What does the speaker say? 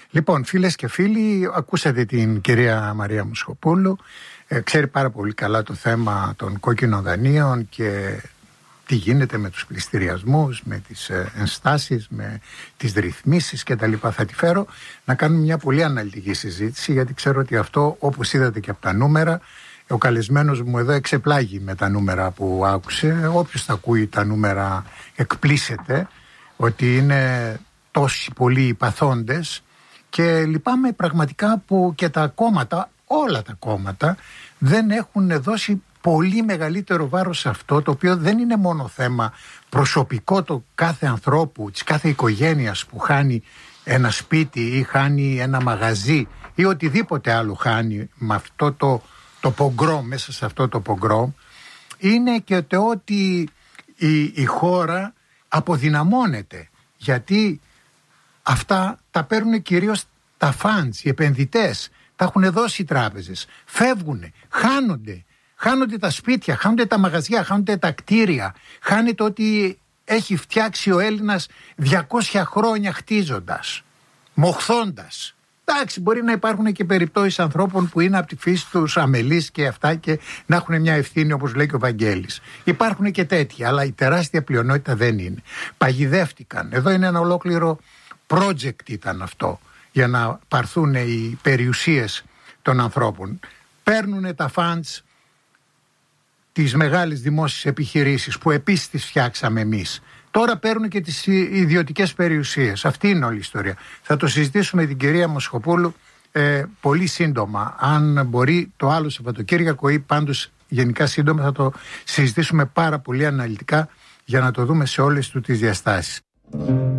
Λοιπόν, φίλες και φίλοι, ακούσατε την κυρία Μαρία Μοσχοπούλου. Ξέρει πάρα πολύ καλά το θέμα των κόκκινων δανείων και τι γίνεται με τους πληστηριασμούς, με τις ενστάσεις, με τις ρυθμίσεις κτλ. Θα τη φέρω να κάνουμε μια πολύ αναλυτική συζήτηση, γιατί ξέρω ότι αυτό, όπως είδατε και από τα νούμερα, ο καλεσμένος μου εδώ εξεπλάγει με τα νούμερα που άκουσε. Όποιος τα ακούει τα νούμερα εκπλήσεται ότι είναι τόσοι πολλοί παθόντες, και λυπάμαι πραγματικά που και τα κόμματα, όλα τα κόμματα, δεν έχουν δώσει πολύ μεγαλύτερο βάρος σε αυτό, το οποίο δεν είναι μόνο θέμα προσωπικό του κάθε ανθρώπου, της κάθε οικογένειας που χάνει ένα σπίτι ή χάνει ένα μαγαζί ή οτιδήποτε άλλο χάνει με αυτό το πογκρόμ, μέσα σε αυτό το πογκρόμ. Είναι και το ότι η χώρα αποδυναμώνεται, γιατί αυτά τα παίρνουν κυρίως τα funds, οι επενδυτές, τα έχουν δώσει οι τράπεζες, φεύγουν, χάνονται τα σπίτια, χάνονται τα μαγαζιά, χάνονται τα κτίρια, χάνεται ότι έχει φτιάξει ο Έλληνας 200 χρόνια χτίζοντας, μοχθώντας. Εντάξει, μπορεί να υπάρχουν και περιπτώσεις ανθρώπων που είναι από τη φύση τους αμελείς και αυτά και να έχουν μια ευθύνη, όπως λέει και ο Βαγγέλης. Υπάρχουν και τέτοια, αλλά η τεράστια πλειονότητα δεν είναι. Παγιδεύτηκαν. Εδώ είναι ένα ολόκληρο project ήταν αυτό, για να πάρθουν οι περιουσίες των ανθρώπων. Παίρνουν τα funds τις μεγάλες δημόσιες επιχειρήσεις που επίσης τις φτιάξαμε εμείς. Τώρα παίρνουν και τις ιδιωτικές περιουσίες. Αυτή είναι όλη η ιστορία. Θα το συζητήσουμε με την κυρία Μοσχοπούλου πολύ σύντομα. Αν μπορεί το άλλο Σαββατοκύριακο ή πάντως γενικά σύντομα, θα το συζητήσουμε πάρα πολύ αναλυτικά για να το δούμε σε όλες του τις διαστάσεις.